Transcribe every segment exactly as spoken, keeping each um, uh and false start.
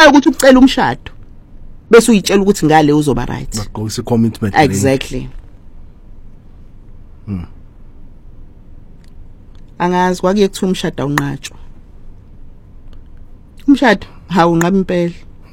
yokuthi ucela umshado bese uyitshela ukuthi ngale uzoba right. Bakugqokisa commitment. Exactly. Hmm. Angazi kwakuye kuthiwa umshado awunqatshwa. Umshado hawu unqaba impela.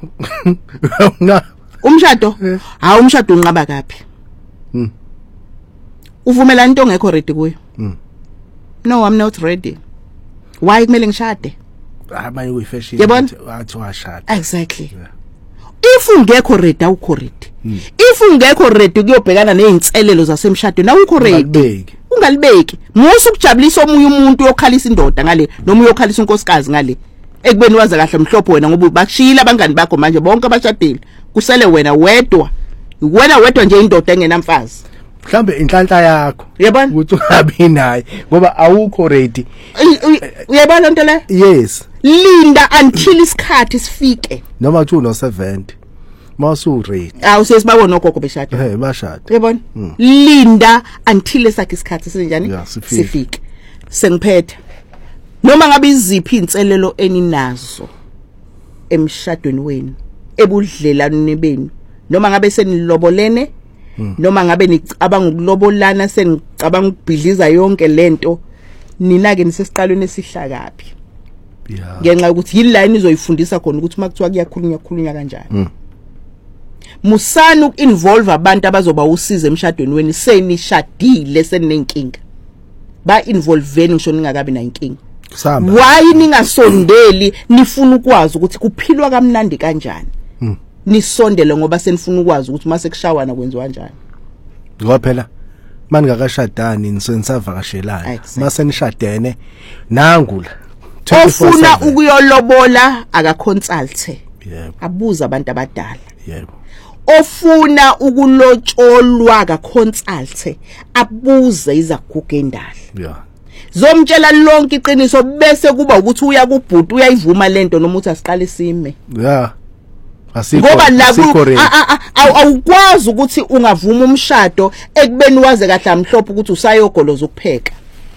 Nga Umshado hawu umshado unqaba kapi? Hmm. Uvumela into ongekho ready kuyo. Hmm. No, I'm not ready. Why kumele ngishade? Abanye uyifashion wathi washada. Exactly. If ungekho ready awukho ready. If ungekho ready kuyobhekana nezinselelo zasemshadweni awukho ready. Ungalibeki. Musu ukujabulisa omunye umuntu uyokhalisa indoda ngale noma uyokhalisa unkosikazi ngale. Ekubeni waze kahle mhlophe wena ngoba bashila abangani bakho manje bonke abashadile. Kusele wena wedwa. Wena wedwa nje indoda engenamfazi. Mhlambe inhlanhla yakho yabona ukuthi ungabi naye ngoba awukho ready. Uyabona into le? Yes. Linda until isikhathi sifike. Noma uthi uno seventy. Masu ready. Awu sesibabona ogogo beshada. Eh bashada. Uyabona? Linda until esakhe isikhathi senjani? Sifike. Sengiphethe. Noma ngabe iziphi inselelo eninazo emshadweni wenu, ebudlelani benu, noma ngabe senilobolene, noma ngabe nicabanga ukulobolana senicabanga ukubhidliza yonke lento, nina ke nisesiqalweni esihlakapi. Yeah. Ngenxa ukuthi yiline izoyifundisa khona ukuthi makuthiwa kuyakhulunywa khulunywa kanjani. Musana ukinvolve abantu abazoba usize emshadweni wenu senishadile senenkinga. Ba involveni ngisho ningakabi na inkinga. Why ningasondeli nifuna ukwazi ukuthi kuphilwa kamnandi kanjani? Mm. Nisondele ngoba senifuna ukwazi ukuthi mase kushawana kwenziwa kanjani. Ngoba phela manje ngakashadani nisenisavakashelana. Mase nishadene nangula. Ofuna ukuyolobola aka consult. Yebo. Abuza abantu abadala. Yebo. Ofuna ukulotsholwa aka consult abuze izagugu endala. Yeah. Zomtshela lonke iqiniso bese kuba ukuthi uya kubhuti uyayivuma lento noma uthi asiqale sime. Yeah. Asikho. Ngoba la awukwazi ukuthi ungavuma umshado ekubeni waze kahle amhlophe ukuthi usayogoloza ukupheka.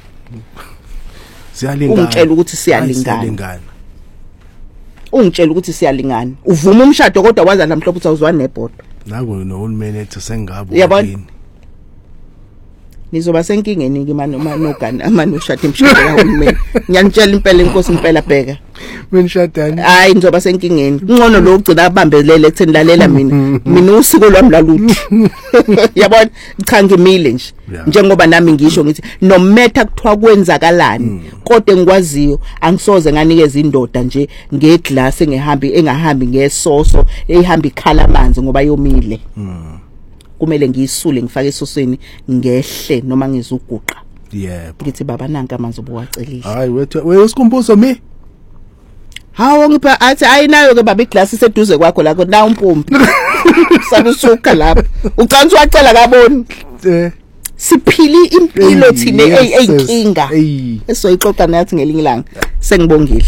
Siyalingana. Ungitshela ukuthi siyalingana. Ungitshela ukuthi siyalingana. Uvuma umshado kodwa waza namhlophe ukuthi awuzwani nebhodo. Nangu nohulumeni ethi sengabo yini. Nizoba senkingeni ke manje uma nogani amani ushada emshado kahulumeni. Ngiyanitshela impela inkosi impela bheka. Mina shadani. Hayi nizoba senkingeni. Ngcono lo ugcina abambelele ekutheni lalela mina. Mina usiko lwami laluthi. Yabona cha ngimile nje. Njengoba nami ngisho ngithi no matter kuthiwa kwenzakalani kodwa engikwaziyo angisoze nganikeza indoda nje ngeglass engihambi engahambi ngesoso ehamba ikhala amanzi ngoba yomile. Kumele ngiyisule ngifake esosweni ngehle noma ngizuguqa. Yebo. Ngithi baba nanka amanzi obuwacelile. Hayi wethu weyosikhumbuzo mi. Hawo ngipha athi ayinayo ke baba iglass iseduze kwakho la na umpompi. Sabusuka lapha. Ucansi wacela kaboni. Eh. Siphili impilo thine eyinkinga. Esoyixoxa nathi ngelinye ilanga. Sengibongile.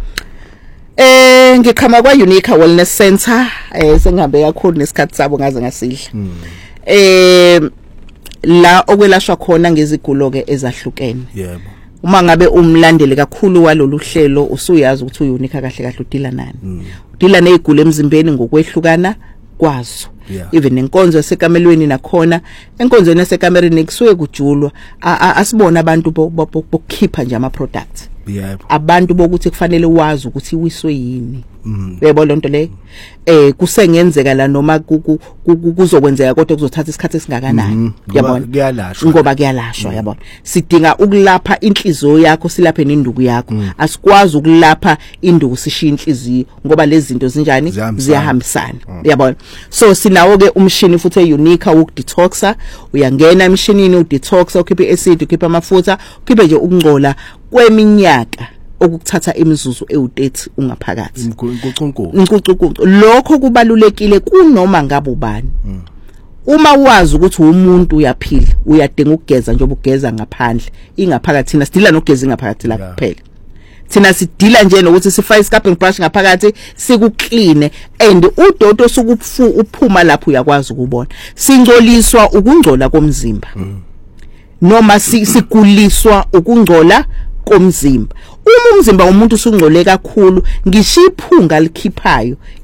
Eh ngikhama kwa Unique Wellness Center eh sengihambe kakhulu nesikhathi sabo ngaze ngasidla. Eh la okwelashwa khona ngezigulo ke ezahlukene. Yebo. Uma ngabe umlandeli kakhulu walolu hlelo usuyazi ukuthi uUnique kahle kahle udila nani. Udila nezigulo emzimbeni ngokwehlukana kwazo. Even nenkonzo esekamelweni nakhona enkonzweni esekamereni kusuke kujulwa asibona abantu bokukhipha nje ama products. Yebo. Abantu bokuthi kufanele wazi ukuthi wiswe yini. Uyabona lonto le eh kusengenzeka la noma kuzokwenzeka kodwa kuzothatha isikhathi esingakanani. Uyabona kuyalashwa ngoba kuyalashwa yabona sidinga ukulapha inhliziyo yakho silaphe nenduku yakho asikwazi ukulapha induku sishiya inhliziyo ngoba lezi zinto zinjani ziyahambisana uyabona so sinawo ke umshini futhi eUnique ukudetoxa uyangena emshinini udetoxa ukhiphe acid ukhiphe amafutha ukhiphe nje ukungcola kweminyaka okukuthatha imizuzu ewu thirty ungaphakathi inkucunkucu inkucunkucu lokho kubalulekile kunoma ngabe ubani uma wazi ukuthi umuntu uyaphila uyadinga ukugeza nje obugeza ngaphandle ingaphakathi thina sidila nokugeza ngaphakathi la kuphela thina sidila nje nokuthi sifake scrubbing brush ngaphakathi sikukline and udodo sokuphu uphuma lapho uyakwazi ukubona singcoliswa ukungcola komzimba noma siguliswa ukungcola komzimba uma umzimba womuntu usungcole kakhulu ngisho iphunga likhiphayo